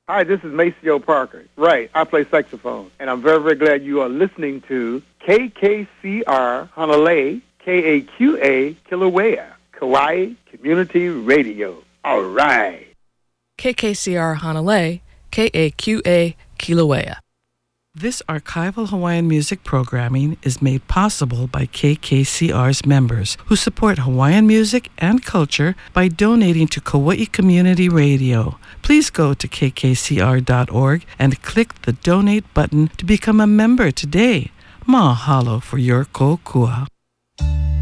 Hi, this is Maceo Parker. Right, I play saxophone, and I'm very, very glad you are listening to KKCR Honolulu, KAQA Kilauea, Kauai Community Radio. All right. KKCR Honolulu, KAQA Kilauea. This archival Hawaiian music programming is made possible by KKCR's members who support Hawaiian music and culture by donating to Kauai Community Radio. Please go to kkcr.org and click the donate button to become a member today. Mahalo for your kokua.